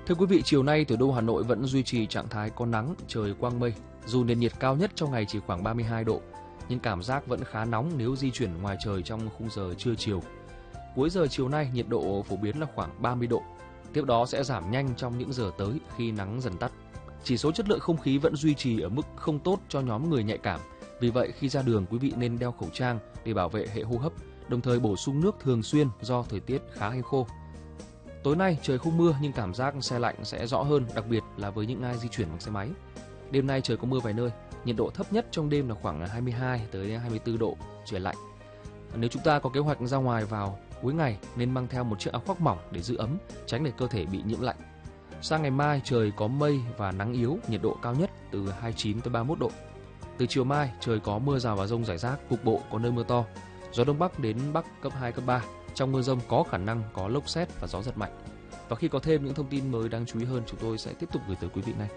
Thưa quý vị, chiều nay thủ đô Hà Nội vẫn duy trì trạng thái có nắng, trời quang mây. Dù nền nhiệt cao nhất trong ngày chỉ khoảng 32 độ, nhưng cảm giác vẫn khá nóng nếu di chuyển ngoài trời trong khung giờ trưa chiều. Cuối giờ chiều nay, nhiệt độ phổ biến là khoảng 30 độ. Tiếp đó sẽ giảm nhanh trong những giờ tới khi nắng dần tắt. Chỉ số chất lượng không khí vẫn duy trì ở mức không tốt cho nhóm người nhạy cảm. Vì vậy, khi ra đường, quý vị nên đeo khẩu trang để bảo vệ hệ hô hấp, đồng thời bổ sung nước thường xuyên do thời tiết khá hanh khô. Tối nay trời không mưa nhưng cảm giác se lạnh sẽ rõ hơn, đặc biệt là với những ai di chuyển bằng xe máy. Đêm nay trời có mưa vài nơi, nhiệt độ thấp nhất trong đêm là khoảng 22 tới 24 độ, trời lạnh. Nếu chúng ta có kế hoạch ra ngoài vào cuối ngày nên mang theo một chiếc áo khoác mỏng để giữ ấm, tránh để cơ thể bị nhiễm lạnh. Sang ngày mai trời có mây và nắng yếu, nhiệt độ cao nhất từ 29 tới 31 độ. Từ chiều mai trời có mưa rào và dông rải rác, cục bộ có nơi mưa to. Gió đông bắc đến bắc cấp 2 cấp 3. Trong mưa dông có khả năng có lốc sét và gió giật mạnh. Và khi có thêm những thông tin mới đáng chú ý hơn, chúng tôi sẽ tiếp tục gửi tới quý vị ngay.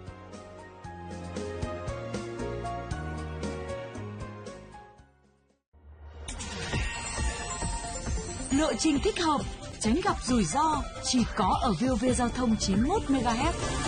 Lộ trình thích hợp, tránh gặp rủi ro chỉ có ở VOV Giao thông 91 MHz.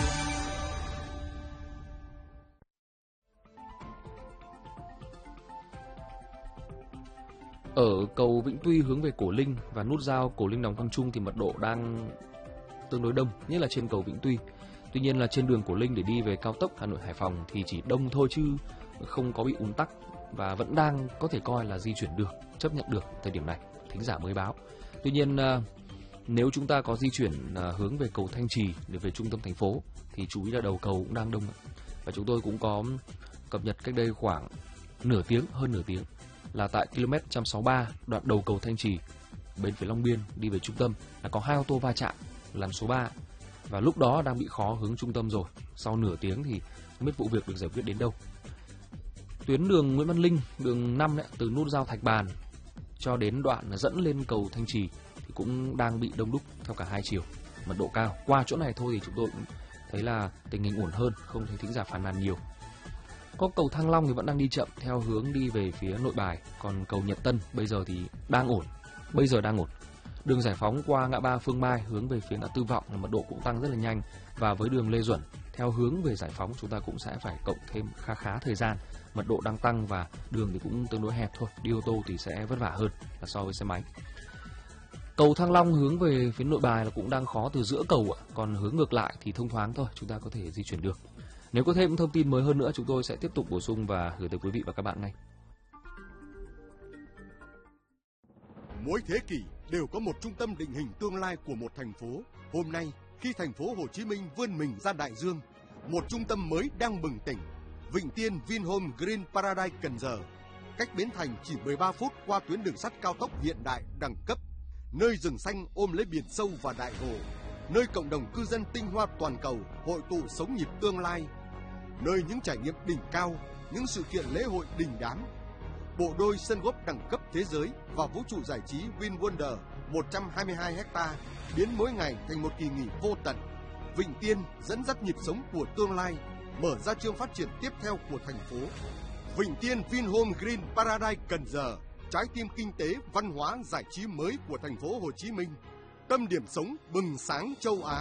Ở cầu Vĩnh Tuy hướng về Cổ Linh và nút giao Cổ Linh Đồng Quang Trung thì mật độ đang tương đối đông, nhất là trên cầu Vĩnh Tuy. Tuy nhiên là trên đường Cổ Linh để đi về cao tốc Hà Nội Hải Phòng thì chỉ đông thôi chứ không có bị ùn tắc và vẫn đang có thể coi là di chuyển được, chấp nhận được thời điểm này, thính giả mới báo. Tuy nhiên nếu chúng ta có di chuyển hướng về cầu Thanh Trì để về trung tâm thành phố thì chú ý là đầu cầu cũng đang đông. Và chúng tôi cũng có cập nhật cách đây khoảng hơn nửa tiếng là tại km 163 đoạn đầu cầu Thanh Trì bên phía Long Biên đi về trung tâm là có 2 ô tô va chạm làn số 3 và lúc đó đang bị khó hướng trung tâm rồi. Sau nửa tiếng thì không biết vụ việc được giải quyết đến đâu. Tuyến đường Nguyễn Văn Linh, đường 5 đấy, từ nút giao Thạch Bàn cho đến đoạn dẫn lên cầu Thanh Trì thì cũng đang bị đông đúc theo cả hai chiều, mật độ cao. Qua chỗ này thôi thì chúng tôi cũng thấy là tình hình ổn hơn, không thấy thính giả phàn nàn nhiều. Có cầu Thăng Long thì vẫn đang đi chậm theo hướng đi về phía Nội Bài, còn cầu Nhật Tân bây giờ thì đang ổn. Đường Giải Phóng qua ngã ba Phương Mai hướng về phía ngã tư Vọng là mật độ cũng tăng rất là nhanh, và với đường Lê Duẩn theo hướng về Giải Phóng chúng ta cũng sẽ phải cộng thêm khá thời gian, mật độ đang tăng và đường thì cũng tương đối hẹp thôi, đi ô tô thì sẽ vất vả hơn là so với xe máy. Cầu Thăng Long hướng về phía Nội Bài là cũng đang khó từ giữa cầu ạ, còn hướng ngược lại thì thông thoáng thôi, chúng ta có thể di chuyển được. Nếu có thêm thông tin mới hơn nữa chúng tôi sẽ tiếp tục bổ sung và gửi tới quý vị và các bạn ngay. Mỗi thế kỷ đều có một trung tâm định hình tương lai của một thành phố. Hôm nay, khi thành phố Hồ Chí Minh vươn mình ra đại dương, một trung tâm mới đang bừng tỉnh. Vịnh Tiên Vinhome Green Paradise Cần Giờ, cách Bến Thành chỉ 13 phút qua tuyến đường sắt cao tốc hiện đại đẳng cấp. Nơi rừng xanh ôm lấy biển sâu và đại hồ, nơi cộng đồng cư dân tinh hoa toàn cầu hội tụ sống nhịp tương lai, nơi những trải nghiệm đỉnh cao, những sự kiện lễ hội đình đám. Bộ đôi sân golf đẳng cấp thế giới và vũ trụ giải trí VinWonder 122 ha biến mỗi ngày thành một kỳ nghỉ vô tận. Vịnh Tiên dẫn dắt nhịp sống của tương lai, mở ra chương phát triển tiếp theo của thành phố. Vịnh Tiên Vinhome Green Paradise Cần Giờ, trái tim kinh tế, văn hóa, giải trí mới của thành phố Hồ Chí Minh, tâm điểm sống bừng sáng châu Á.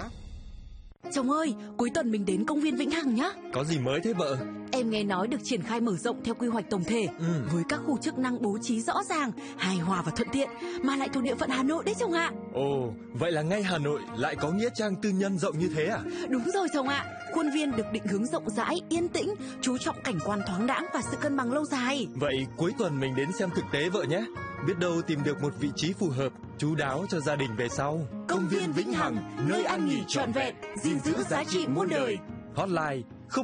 Chồng ơi, cuối tuần mình đến công viên Vĩnh Hằng nhá. Có gì mới thế vợ? Em nghe nói được triển khai mở rộng theo quy hoạch tổng thể, với các khu chức năng bố trí rõ ràng, hài hòa và thuận tiện, mà lại thuộc địa phận Hà Nội đấy chồng ạ. Ồ, vậy là ngay Hà Nội lại có nghĩa trang tư nhân rộng như thế à? Đúng rồi chồng ạ. Khuôn viên được định hướng rộng rãi, yên tĩnh, chú trọng cảnh quan thoáng đãng và sự cân bằng lâu dài. Vậy cuối tuần mình đến xem thực tế vợ nhé. Biết đâu tìm được một vị trí phù hợp, chú đáo cho gia đình về sau. Công viên Vĩnh Hằng, nơi ăn nghỉ trọn vẹn, gìn giữ giá trị muôn đời. Hotline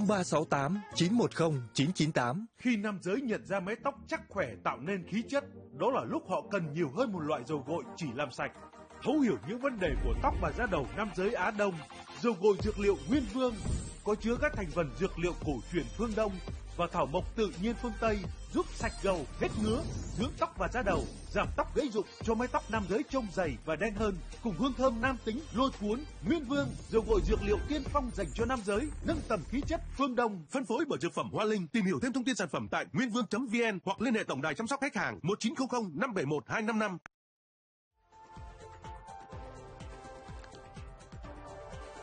0368 910 998. Khi nam giới nhận ra mái tóc chắc khỏe tạo nên khí chất, đó là lúc họ cần nhiều hơn một loại dầu gội chỉ làm sạch. Thấu hiểu những vấn đề của tóc và da đầu nam giới Á Đông, dầu gội dược liệu Nguyên Vương có chứa các thành phần dược liệu cổ truyền phương Đông và thảo mộc tự nhiên phương Tây, giúp sạch gầu, hết ngứa, dưỡng tóc và da đầu, giảm tóc gãy rụng, cho mái tóc nam giới trông dày và đen hơn, cùng hương thơm nam tính lôi cuốn. Nguyên Vương, dầu gội dược liệu tiên phong dành cho nam giới, nâng tầm khí chất phương Đông. Phân phối bởi dược phẩm Hoa Linh. Tìm hiểu thêm thông tin sản phẩm tại nguyên-vương.vn hoặc liên hệ tổng đài chăm sóc khách hàng 1900 571 255.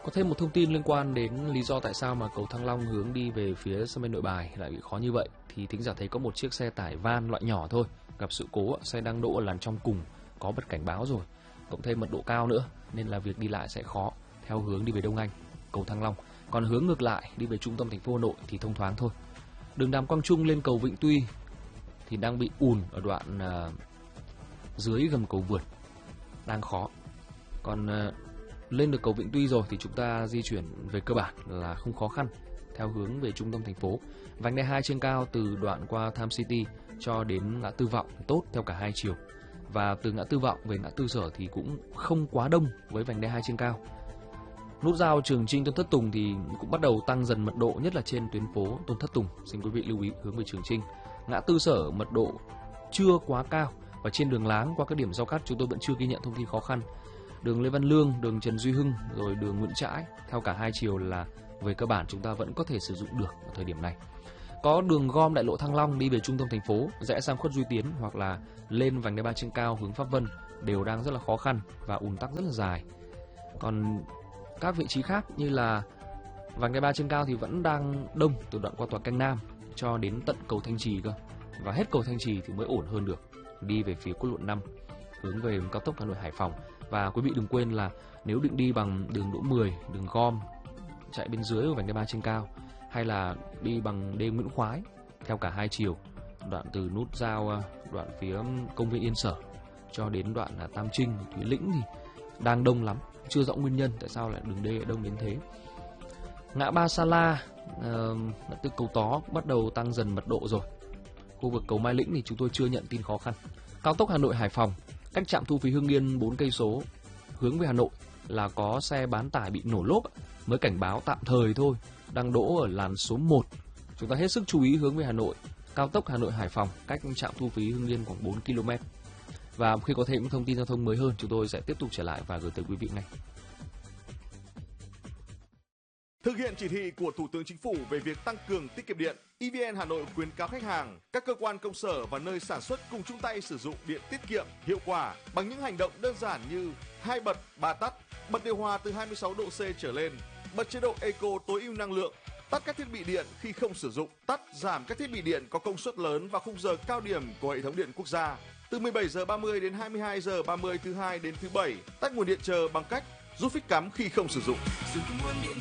Có thêm một thông tin liên quan đến lý do tại sao mà cầu Thăng Long hướng đi về phía sân bay Nội Bài lại bị khó như vậy. Thì thính giả thấy có một chiếc xe tải van loại nhỏ thôi gặp sự cố, xe đang đỗ ở làn trong cùng, có bật cảnh báo rồi, cộng thêm mật độ cao nữa nên là việc đi lại sẽ khó theo hướng đi về Đông Anh, cầu Thăng Long. Còn hướng ngược lại đi về trung tâm thành phố Hà Nội thì thông thoáng thôi. Đường Đàm Quang Trung lên cầu Vĩnh Tuy thì đang bị ùn ở đoạn dưới gầm cầu vượt, đang khó. Còn lên được cầu Vĩnh Tuy rồi thì chúng ta di chuyển về cơ bản là không khó khăn theo hướng về trung tâm thành phố. Vành đai 2 trên cao từ đoạn qua Tham City cho đến ngã tư Vọng tốt theo cả hai chiều. Và từ ngã tư Vọng về ngã tư Sở thì cũng không quá đông với vành đai 2 trên cao. Nút giao Trường Chinh Tôn Thất Tùng thì cũng bắt đầu tăng dần mật độ, nhất là trên tuyến phố Tôn Thất Tùng. Xin quý vị lưu ý hướng về Trường Chinh. Ngã tư Sở mật độ chưa quá cao, và trên đường Láng qua các điểm giao cắt chúng tôi vẫn chưa ghi nhận thông tin khó khăn. Đường Lê Văn Lương, đường Trần Duy Hưng rồi đường Nguyễn Trãi theo cả hai chiều là về cơ bản chúng ta vẫn có thể sử dụng được ở thời điểm này. Có đường gom đại lộ Thăng Long đi về trung tâm thành phố, rẽ sang khuất Duy Tiến hoặc là lên vành đai 3 trên cao hướng Pháp Vân đều đang rất là khó khăn và ùn tắc rất là dài. Còn các vị trí khác như là vành đai 3 trên cao thì vẫn đang đông từ đoạn qua tòa Canh Nam cho đến tận cầu Thanh Trì cơ. Và hết cầu Thanh Trì thì mới ổn hơn được, đi về phía quốc lộ 5 hướng về cao tốc Hà Nội Hải Phòng. Và quý vị đừng quên là nếu định đi bằng đường Đỗ 10, đường gom chạy bên dưới của vành đai 3 trên cao, hay là đi bằng D Nguyễn Khoái theo cả hai chiều, đoạn từ nút giao đoạn phía công viên Yên Sở cho đến đoạn là Tam Trinh, Thúy Lĩnh thì đang đông lắm, chưa rõ nguyên nhân tại sao lại đường D đông đến thế. Ngã ba Sa La từ cầu Tó bắt đầu tăng dần mật độ rồi. Khu vực cầu Mai Lĩnh thì chúng tôi chưa nhận tin khó khăn. Cao tốc Hà Nội Hải Phòng cách trạm thu phí Hưng Yên 4 cây số hướng về Hà Nội là có xe bán tải bị nổ lốp, mới cảnh báo tạm thời thôi, đang đỗ ở làn số 1. Chúng ta hết sức chú ý hướng về Hà Nội. Cao tốc Hà Nội Hải Phòng cách trạm thu phí Hưng Yên khoảng 4 km. Và khi có thêm những thông tin giao thông mới hơn, chúng tôi sẽ tiếp tục trở lại và gửi tới quý vị ngay. Thực hiện chỉ thị của Thủ tướng Chính phủ về việc tăng cường tiết kiệm điện, EVN Hà Nội khuyến cáo khách hàng, các cơ quan công sở và nơi sản xuất cùng chung tay sử dụng điện tiết kiệm, hiệu quả bằng những hành động đơn giản như 2 bật, 3 tắt, bật điều hòa từ 26 độ C trở lên, bật chế độ Eco tối ưu năng lượng, tắt các thiết bị điện khi không sử dụng, tắt giảm các thiết bị điện có công suất lớn vào khung giờ cao điểm của hệ thống điện quốc gia. Từ 17 giờ 30 đến 22 giờ 30 thứ hai đến thứ bảy, tắt nguồn điện chờ bằng cách rút phích cắm khi không sử dụng.